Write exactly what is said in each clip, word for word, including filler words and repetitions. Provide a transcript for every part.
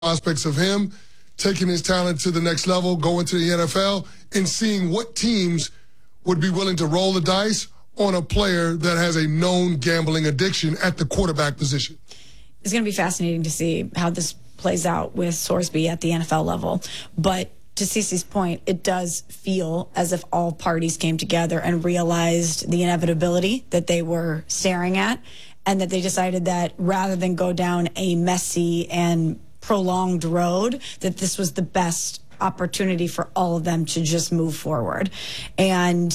prospects of him taking his talent to the next level, going to the N F L, and seeing what teams would be willing to roll the dice on a player that has a known gambling addiction at the quarterback position. It's going to be fascinating to see how this plays out with Sorsby at the N F L level. But to Cece's point, it does feel as if all parties came together and realized the inevitability that they were staring at, and that they decided that rather than go down a messy and prolonged road, that this was the best opportunity for all of them to just move forward. And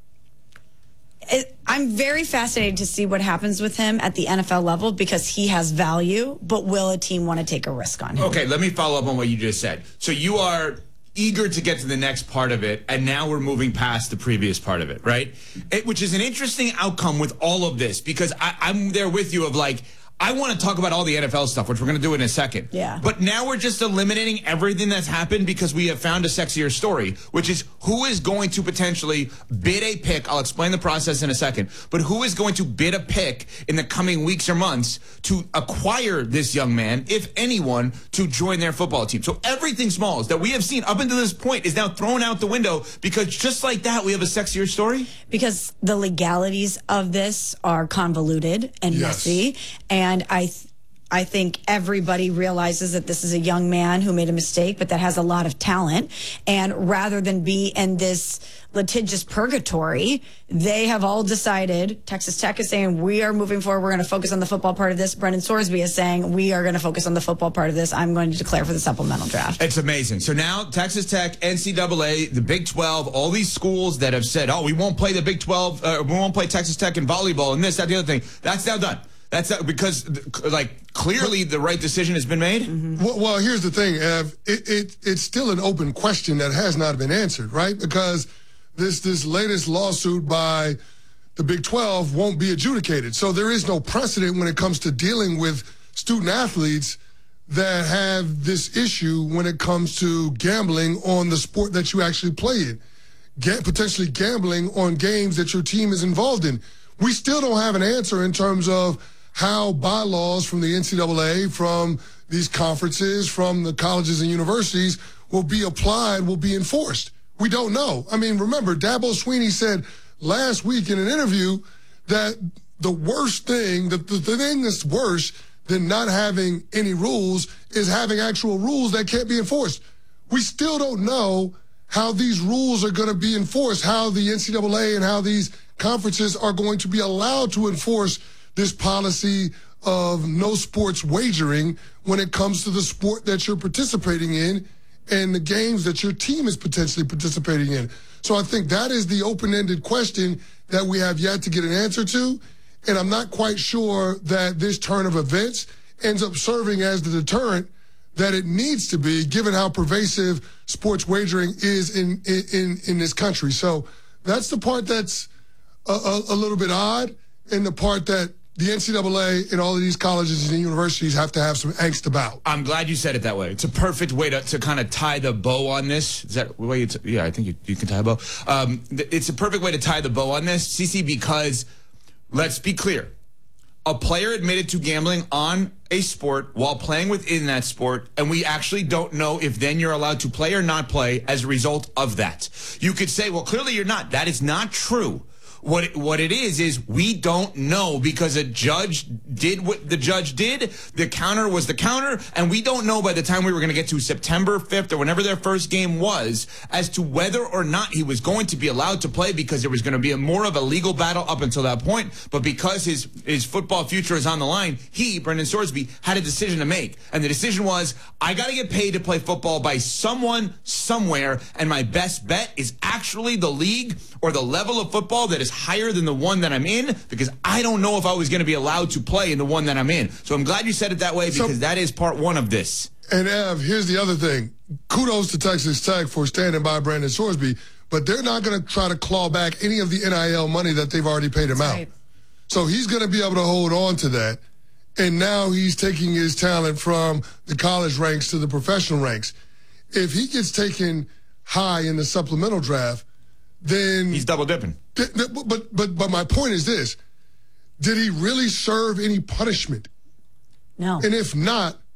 it, I'm very fascinated to see what happens with him at the N F L level, because he has value, but will a team want to take a risk on him? Okay, let me follow up on what you just said. So you are eager to get to the next part of it, and now we're moving past the previous part of it, right? It, which is an interesting outcome with all of this, because I, I'm there with you of like, I want to talk about all the N F L stuff, which we're going to do in a second. Yeah. But now we're just eliminating everything that's happened because we have found a sexier story, which is who is going to potentially bid a pick. I'll explain the process in a second. But who is going to bid a pick in the coming weeks or months to acquire this young man, if anyone, to join their football team. So everything Smalls that we have seen up until this point is now thrown out the window, because just like that, we have a sexier story. Because the legalities of this are convoluted and Yes. messy. And And I, th- I think everybody realizes that this is a young man who made a mistake, but that has a lot of talent. And rather than be in this litigious purgatory, they have all decided. Texas Tech is saying, we are moving forward. We're going to focus on the football part of this. Brendan Sorsby is saying, we are going to focus on the football part of this. I'm going to declare for the supplemental draft. It's amazing. So now Texas Tech, N C double A, the Big twelve, all these schools that have said, oh, we won't play the Big twelve, uh, we won't play Texas Tech in volleyball and this, that, the other thing. That's now done. That's not, because, like, clearly the right decision has been made. Mm-hmm. Well, well, here's the thing, Ev. It, it, it's still an open question that has not been answered, right? Because this this latest lawsuit by the Big twelve won't be adjudicated. So there is no precedent when it comes to dealing with student athletes that have this issue when it comes to gambling on the sport that you actually play in, Ga- potentially gambling on games that your team is involved in. We still don't have an answer in terms of how bylaws from the N C double A, from these conferences, from the colleges and universities will be applied, will be enforced. We don't know. I mean, remember, Dabo Swinney said last week in an interview that the worst thing, the, the, the thing that's worse than not having any rules is having actual rules that can't be enforced. We still don't know how these rules are going to be enforced, how the N C double A and how these conferences are going to be allowed to enforce this policy of no sports wagering when it comes to the sport that you're participating in and the games that your team is potentially participating in. So I think that is the open-ended question that we have yet to get an answer to. And I'm not quite sure that this turn of events ends up serving as the deterrent that it needs to be, given how pervasive sports wagering is in, in, in this country. So that's the part that's a, a, a little bit odd, and the part that the N C double A and all of these colleges and universities have to have some angst about. I'm glad you said it that way. It's a perfect way to, to kind of tie the bow on this. Is that the way it's, yeah, I think you, you can tie a bow. Um, it's a perfect way to tie the bow on this, Cece, because let's be clear. A player admitted to gambling on a sport while playing within that sport, and we actually don't know if then you're allowed to play or not play as a result of that. You could say, well, clearly you're not. That is not true. What it, what it is is we don't know, because a judge did what the judge did. The counter was the counter, and we don't know by the time we were going to get to September fifth or whenever their first game was as to whether or not he was going to be allowed to play, because there was going to be a more of a legal battle up until that point. But because his his football future is on the line, he, Brendan Sorsby, had a decision to make. And the decision was, I got to get paid to play football by someone somewhere, and my best bet is actually the league or the level of football that is higher than the one that I'm in, because I don't know if I was going to be allowed to play in the one that I'm in. So I'm glad you said it that way, because so, that is part one of this. And Ev, here's the other thing. Kudos to Texas Tech for standing by Brendan Sorsby, but they're not going to try to claw back any of the N I L money that they've already paid him That's out. right. So he's going to be able to hold on to that. And now he's taking his talent from the college ranks to the professional ranks. If he gets taken high in the supplemental draft, then he's double dipping. Th- th- but but but my point is this: did he really serve any punishment? No. And if not,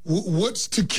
W- what's to keep